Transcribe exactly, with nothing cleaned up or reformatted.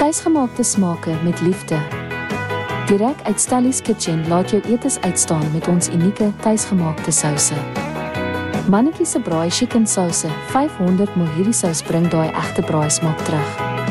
Tuisgemaakte smake met liefde. Direk uit Stellies Kitchen laat jou etes uitstaan met ons unieke tuisgemaakte souse. Mannetjie se braai chicken souse, vyfhonderd milliliter hierdie sous bring daai egte braai smaak terug.